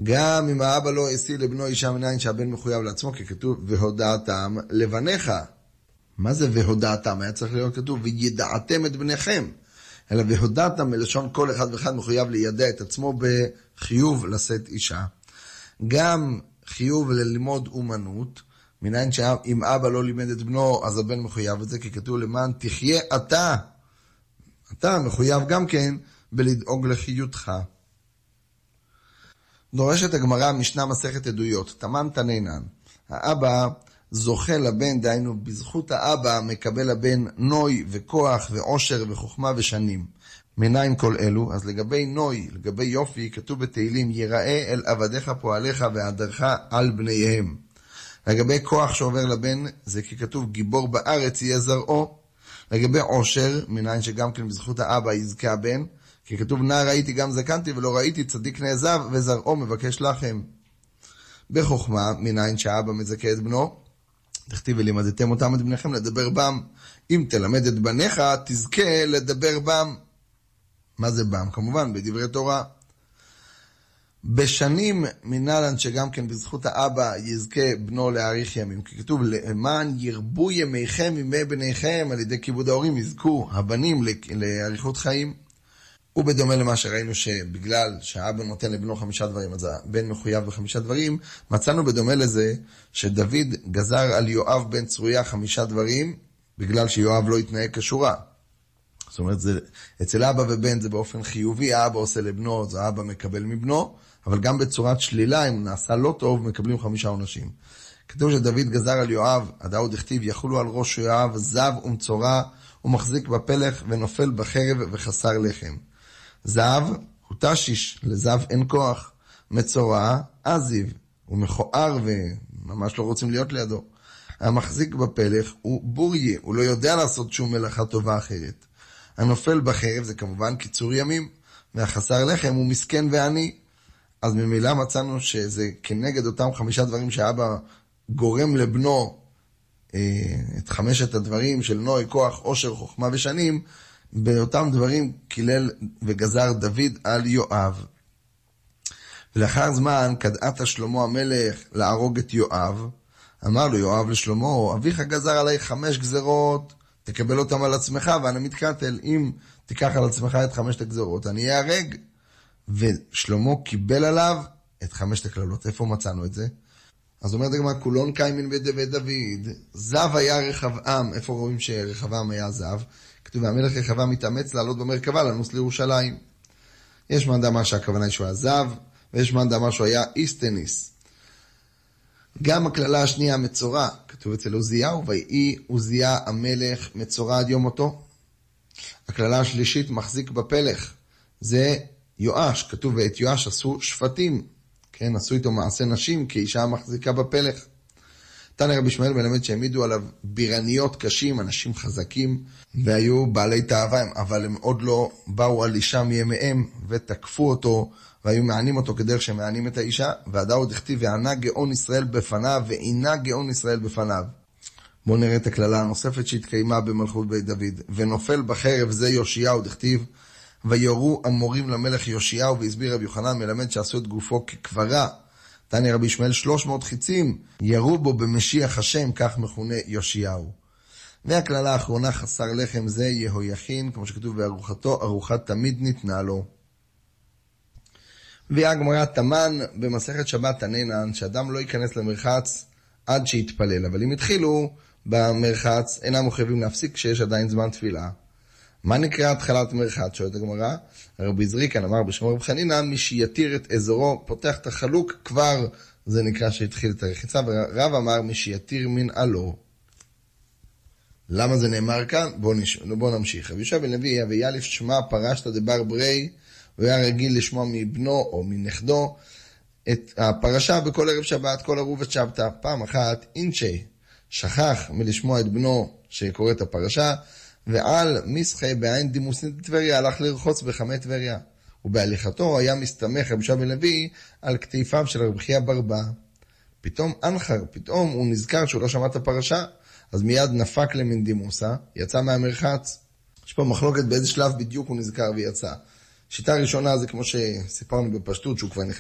גם אם האבא לא השיא לבנו אישה מנין שהבן מחויב לעצמו, כי כתוב והודעתם לבניך. מה זה והודעתם? היה צריך להיות כתוב וידעתם את בניכם. אלא והודעתם מלשון כל אחד ואחד מחויב לידע את עצמו בחיוב לשאת אישה. גם חיוב ללמוד אומנות, מנין שאם אבא לא לימד את בנו, אז הבן מחויב את זה, כי כתוב למען תחיה אתה. אתה מחויב גם כן בלדאוג לחיותך. דורשת הגמרא משנה מסכת עדויות, תמן תנינן. האבא זוכה לבן, דהיינו בזכות האבא מקבל הבן נוי וכוח ועושר וחוכמה ושנים. מנין כל אלו? אז לגבי נוי, לגבי יופי, כתוב בתהילים, יראה אל עבדיך פועליך והדרך על בניהם. לגבי כוח שעובר לבן, זה כי כתוב גיבור בארץ יהיה זרעו. לגבי עושר, מנין שגם כן בזכות האבא יזכה הבן, כי כתוב נער ראיתי גם זקנתי ולא ראיתי צדיק נעזב וזרעו מבקש לכם. בחוכמה, מנין שהאבא מזכה את בנו, תכתיב ולימדתם אותם את בניכם לדבר בם. אם תלמד את בניך, תזכה לדבר בם. מה זה בם? כמובן, בדברי תורה. בשנים מנהלן שגם כן בזכות האבא יזכה בנו להאריך ימים. כי כתוב, למען ירבו ימיכם ימי בניכם, על ידי כיבוד ההורים יזכו הבנים לאריכות חיים. ובדומה למה שראינו שבגלל שהאבא נותן לבנו 5 דברים, אז הבן מחויב ב5 דברים, מצאנו בדומה לזה שדוד גזר על יואב בן צרויה 5 דברים, בגלל שיואב לא התנהג כשורה. זאת אומרת, אצל אבא ובן זה באופן חיובי, האבא עושה לבנו, אז האבא מקבל מבנו, אבל גם בצורת שלילה, אם נעשה לא טוב, מקבלים 5 עונשים. כתוב שדוד גזר על יואב, הדאו דכתיב, יחולו על ראש יואב, זב ומצורע, ומחזיק בפלך ונופל בחרב וחסר לחם. זב הוא תשיש, לזב אין כוח. מצורע, עזיב, הוא מכוער וממש לא רוצים להיות לידו. המחזיק בפלך הוא בוריה, הוא לא יודע לעשות שום מלאכה טובה אחרת. הנופל בחרב זה כמובן קיצור ימים, והחסר לחם הוא מסכן ועני. אז ממילא מצאנו שזה כנגד אותם 5 דברים שהאבא גורם לבנו, את 5 הדברים של נוי, כוח, עושר, חוכמה ושנים, באותם דברים קילל וגזר דוד על יואב. ולאחר זמן קדעת שלמה המלך להרוג את יואב. אמר לו יואב לשלמה, אביך גזר עליי 5 גזרות, תקבל אותם על עצמך ואני מתקטל. אם תיקח על עצמך את 5 הגזרות, אני אהרג. ושלמה קיבל עליו את 5 הכללות. איפה מצאנו את זה? אז אומרת הגמרא, כולון קיימין ודוד, זב היה רחבעם. איפה רואים שרחבעם היה זב? כתוב, המלך רחבעם מתאמץ לעלות במרכבה, לנוס לירושלים. יש מאן דאמר שהכוונה היא שהוא היה זב, ויש מאן דאמר שהוא היה איסטניס. גם הכללה השנייה מצורע, כתוב אצל עוזיהו, ויהי עוזיה המלך מצורע עד יום מותו. הכללה השלישית מחזיק בפלך, זה יואש, כתוב ואת יואש עשו שפטים, כן, עשו איתו מעשה נשים, כי אישה מחזיקה בפלך. תנא רבי ישמעאל מלמד שהעמידו עליו בירניות קשים, אנשים חזקים, והיו בעלי תאווה, אבל הם עוד לא באו על אישה מימיהם, ותקפו אותו, והיו מענים אותו כדרך שמענים את האישה, והדאו דכתיב וענה גאון ישראל בפניו, ועינה גאון ישראל בפניו. בואו נראה את הכללה הנוספת שהתקיימה במלכות בית דוד. ונופל בחרב זה יאשיהו דכתיב, ויורו המורים למלך יאשיהו, והסביר רבי יוחנן מלמד שעשו את גופו כקברה. תנא רבי ישמעאל 300 חיצים ירו בו במשיח השם, כך מכונה יאשיהו. והכללה האחרונה חסר לחם זה יהויכין, כמו שכתוב בארוחתו, ארוחה תמיד ניתנה לו. והגמרא תמן במסכת שבת תנינן, שאדם לא ייכנס למרחץ עד שיתפלל, אבל אם התחילו במרחץ אינם מחויבים להפסיק כשיש עדיין זמן תפילה. מה נקרא התחלת מרחץ? שואלת הגמרא, רבי זריקן אמר בשמו רב חנינא, מי שיתיר את אזורו פותח את החלוק, כבר זה נקרא שהתחיל את הרחיצה, ורב אמר מי שיתיר מנעלו. למה זה נאמר כאן? בואו נמשיך. רבי יהושע בן לוי, ויאלף שמע פרשת דבר ברי, הוא היה רגיל לשמוע מבנו או מנכדו את הפרשה בכל ערב שבת, כל ערוב את שבתא. פעם אחת אינשי שכח מלשמוע את בנו שקורא את הפרשה, ועל מסחי בעין דימוסין טבריה הלך לרחוץ בחמי טבריה. ובהליכתו היה מסתמך רבי יהושע בן לוי על כתפיו של רבי חייא ברבא. פתאום הוא נזכר שהוא לא שמע את הפרשה, אז מיד נפק למין דימוסה, יצא מהמרחץ. יש פה מחלוקת באיזה שלב בדיוק הוא נזכר ויצא. שיטה ראשונה זה כמו שסיפרנו בפשטות, שהוא כבר נכנס